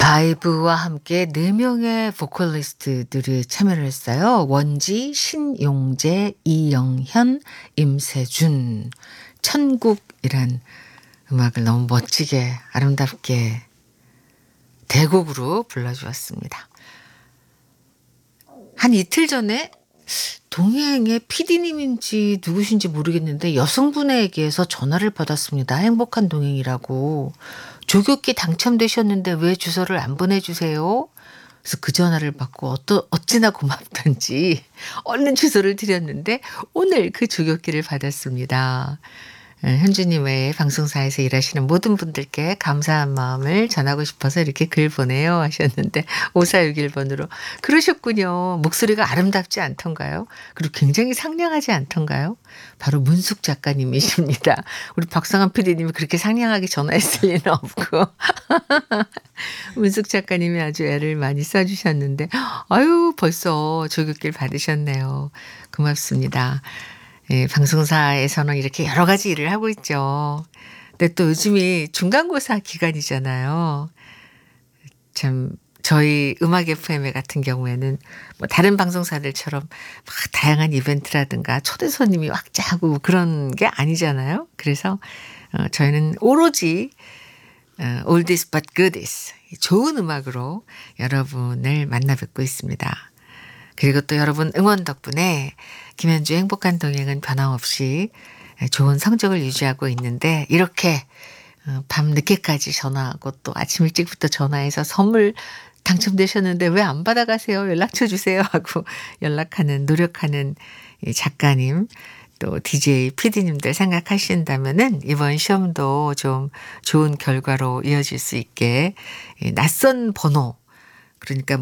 라이브와 함께 4명의 보컬리스트들이 참여를 했어요. 원지, 신용재, 이영현, 임세준. 천국이란 음악을 너무 멋지게 아름답게 대곡으로 불러주었습니다. 한 이틀 전에 동행의 PD님인지 누구신지 모르겠는데 여성분에게서 전화를 받았습니다. 행복한 동행이라고. 조교기 당첨되셨는데 왜 주소를 안 보내주세요? 그래서 그 전화를 받고 어찌나 고맙던지 얼른 주소를 드렸는데 오늘 그 조교기를 받았습니다. 현주님 외에 방송사에서 일하시는 모든 분들께 감사한 마음을 전하고 싶어서 이렇게 글 보내요 하셨는데 5461번으로 그러셨군요. 목소리가 아름답지 않던가요? 그리고 굉장히 상냥하지 않던가요? 바로 문숙 작가님이십니다. 우리 박상한 PD님이 그렇게 상냥하게 전화했을 리는 없고 문숙 작가님이 아주 애를 많이 써주셨는데 아유 벌써 조교길 받으셨네요. 고맙습니다. 예, 방송사에서는 이렇게 여러 가지 일을 하고 있죠. 근데 또 요즘이 중간고사 기간이잖아요. 참 저희 음악 FM 같은 경우에는 뭐 다른 방송사들처럼 막 다양한 이벤트라든가 초대 손님이 확장하고 그런 게 아니잖아요. 그래서 저희는 오로지 oldies but goodies 좋은 음악으로 여러분을 만나 뵙고 있습니다. 그리고 또 여러분 응원 덕분에 김현주의 행복한 동행은 변함없이 좋은 성적을 유지하고 있는데 이렇게 밤 늦게까지 전화하고 또 아침 일찍부터 전화해서 선물 당첨되셨는데 왜 안 받아가세요? 연락처 주세요 하고 연락하는 노력하는 작가님 또 DJ, PD님들 생각하신다면은 이번 시험도 좀 좋은 결과로 이어질 수 있게 낯선 번호 그러니까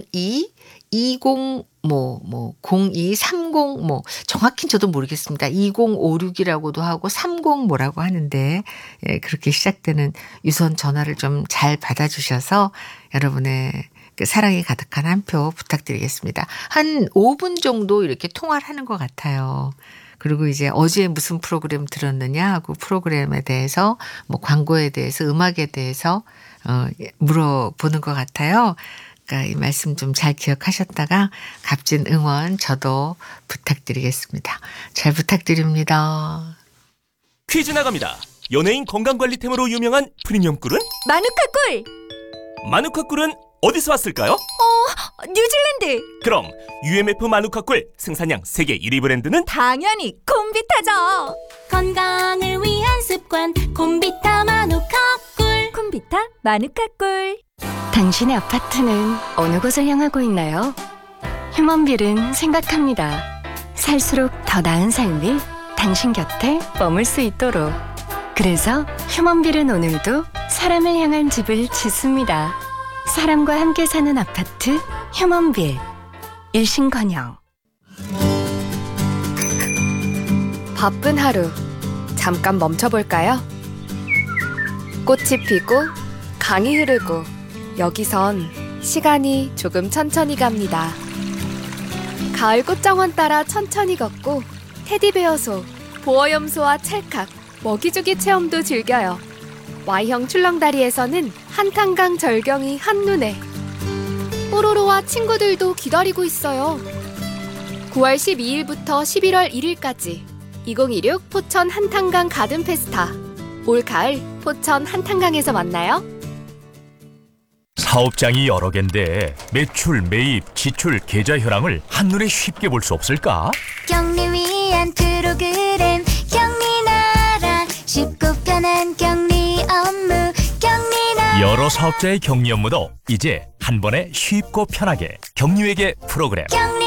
0230 정확히는 저도 모르겠습니다. 2056이라고도 하고 30 뭐라고 하는데 그렇게 시작되는 유선 전화를 좀 잘 받아주셔서 여러분의 그 사랑이 가득한 한 표 부탁드리겠습니다. 한 5분 정도 이렇게 통화를 하는 것 같아요. 그리고 이제 어제 무슨 프로그램 들었느냐 하고 프로그램에 대해서 뭐 광고에 대해서 음악에 대해서 물어보는 것 같아요. 그러니까 이 말씀 좀 잘 기억하셨다가 값진 응원 저도 부탁드리겠습니다. 잘 부탁드립니다. 퀴즈 나갑니다. 연예인 건강관리템으로 유명한 프리미엄 꿀은? 마누카 꿀! 마누카 꿀은 어디서 왔을까요? 뉴질랜드! 그럼 UMF 마누카 꿀 생산량 세계 1위 브랜드는? 당연히 콤비타죠! 건강을 위한 습관 콤비타 마누카 꿀. 콤비타 마누카 꿀. 당신의 아파트는 어느 곳을 향하고 있나요? 휴먼빌은 생각합니다. 살수록 더 나은 삶이 당신 곁에 머물 수 있도록. 그래서 휴먼빌은 오늘도 사람을 향한 집을 짓습니다. 사람과 함께 사는 아파트 휴먼빌. 일신건영. 바쁜 하루 잠깐 멈춰볼까요? 꽃이 피고 강이 흐르고 여기선 시간이 조금 천천히 갑니다. 가을 꽃정원 따라 천천히 걷고 테디베어소, 보어염소와 찰칵, 먹이주기 체험도 즐겨요. Y형 출렁다리에서는 한탄강 절경이 한눈에. 뽀로로와 친구들도 기다리고 있어요. 9월 12일부터 11월 1일까지 2026 포천 한탄강 가든 페스타. 올 가을 포천 한탄강에서 만나요. 사업장이 여러 개인데 매출, 매입, 지출, 계좌 현황을 한눈에 쉽게 볼 수 없을까? 격리 위한 프로그램 격리나라 쉽고 편한 격리 업무 격리나라. 여러 사업자의 격리 업무도 이제 한 번에 쉽고 편하게 격리회계 프로그램.